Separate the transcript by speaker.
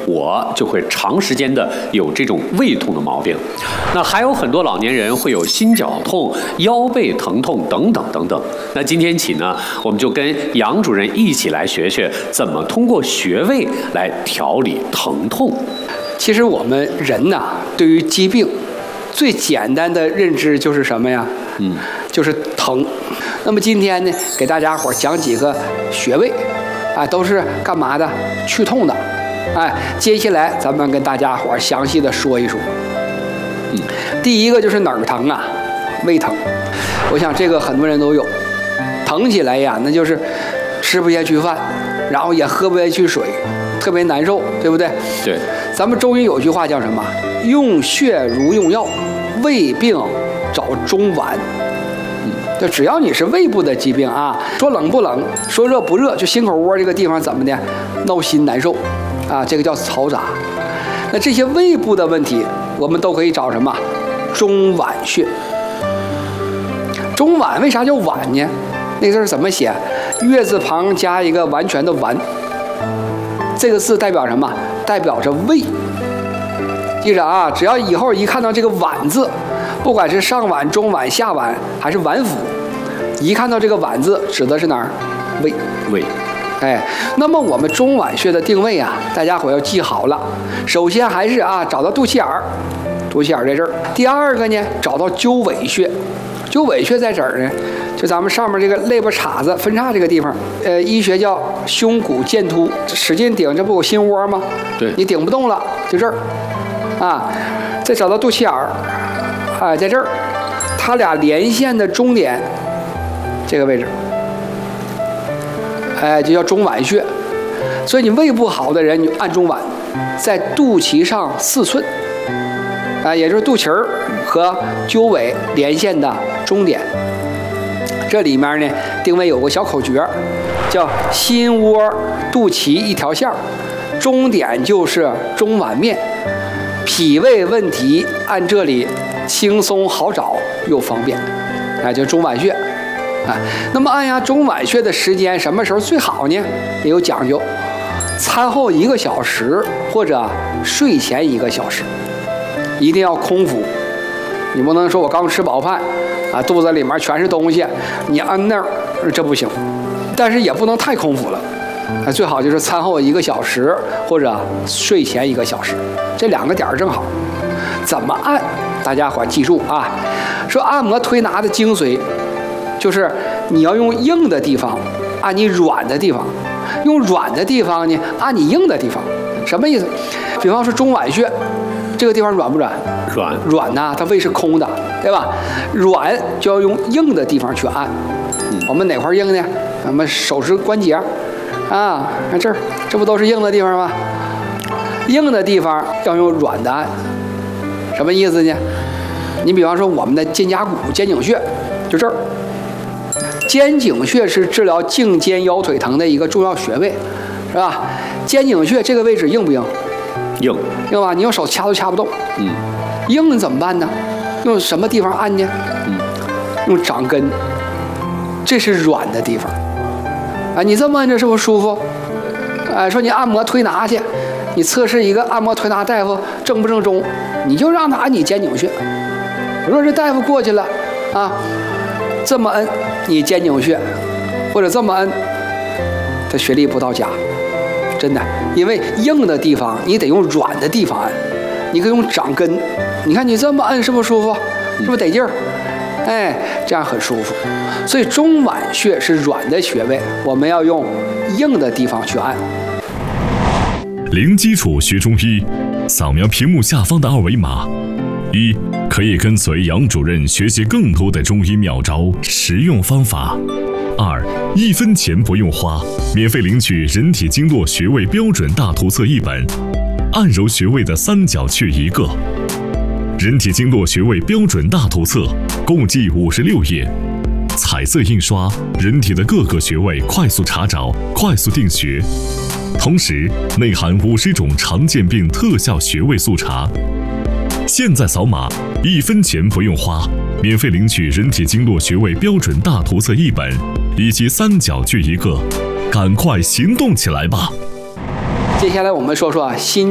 Speaker 1: 我就会长时间的有这种胃痛的毛病。那还有很多老年人会有心绞痛、腰背疼痛等等等等。那今天起呢，我们就跟杨主任一起来学学怎么通过穴位来调理疼痛。
Speaker 2: 其实我们人呐，对于疾病最简单的认知就是什么呀？就是疼。那么今天呢，给大家伙讲几个穴位，都是干嘛的？去痛的。接下来咱们跟大家伙详细的说一说。第一个就是哪儿疼啊？胃疼。我想这个很多人都有，疼起来呀，那就是吃不下去饭，然后也喝不下去水，特别难受，对不对？
Speaker 1: 对。
Speaker 2: 咱们中医有句话叫什么？用穴如用药，胃病找中脘。就只要你是胃部的疾病啊，说冷不冷，说热不热，就心口窝这个地方怎么的，闹心难受啊，这个叫嘈杂。那这些胃部的问题，我们都可以找什么？中脘穴。中脘为啥叫脘呢？那个字怎么写？月字旁加一个完全的完。这个字代表什么？代表着胃。记着啊，只要以后一看到这个脘字，不管是上脘、中脘、下脘还是脘腹，一看到这个脘字，指的是哪儿？胃。
Speaker 1: 胃。
Speaker 2: 那么我们中脘穴的定位啊，大家伙要记好了。首先还是找到肚脐眼儿，肚脐眼儿在这儿。第二个呢，找到鸠尾穴。鸠尾穴在这儿呢，就咱们上面这个肋巴叉子分叉这个地方，医学叫胸骨剑突，使劲顶，这不有心窝吗？
Speaker 1: 对，
Speaker 2: 你顶不动了，就这儿，再找到肚脐眼儿，在这儿，它俩连线的中点，这个位置，就叫中脘穴。所以你胃不好的人，你就按中脘，在肚脐上4寸，也就是肚脐儿和鸠尾连线的中点。这里面呢，定位有个小口诀，叫心窝肚脐一条线，中点就是中脘面。脾胃问题按这里轻松好找又方便，就中脘穴。那么按压中脘穴的时间什么时候最好呢？也有讲究，餐后1个小时或者睡前1个小时，一定要空腹。你不能说我刚吃饱饭肚子里面全是东西，你按那儿这不行。但是也不能太空腹了，最好就是餐后1个小时或者睡前1个小时，这2个点正好。怎么按？大家伙记住啊！说按摩推拿的精髓，就是你要用硬的地方按你软的地方，用软的地方呢按你硬的地方。什么意思？比方说中脘穴这个地方软不软？软呐，它胃是空的，对吧？软就要用硬的地方去按。我们哪块硬呢？咱们手指关节看这儿，这不都是硬的地方吗？硬的地方要用软的按。什么意思呢？你比方说我们的肩胛骨、肩颈穴，就这儿。肩颈穴是治疗颈肩腰腿疼的一个重要穴位，是吧？肩颈穴这个位置硬不硬？
Speaker 1: 硬
Speaker 2: 吧？你用手掐都掐不动。硬怎么办呢？用什么地方按呢？用掌根，这是软的地方。你这么按着是不是舒服？说你按摩推拿去，你测试一个按摩推拿大夫正不正宗，你就让他按你肩颈穴。如果这大夫过去了这么摁你肩颈穴，或者这么摁，他穴力不到家，真的。因为硬的地方你得用软的地方按，你可以用掌根。你看你这么按是不是舒服？是不是得劲儿？这样很舒服。所以中脘穴是软的穴位，我们要用硬的地方去按。
Speaker 3: 零基础学中医，扫描屏幕下方的2维码。1. 可以跟随杨主任学习更多的中医妙招、实用方法。2. 1分钱不用花，免费领取人体经络穴位标准大图册1本，按揉穴位的3角穴1个。人体经络穴位标准大图册共计56页，彩色印刷，人体的各个穴位快速查找、快速定穴，同时内含50种常见病特效穴位速查。现在扫码，1分钱不用花，免费领取人体经络穴位标准大图册1本，以及3角穴1个，赶快行动起来吧！
Speaker 2: 接下来我们说说心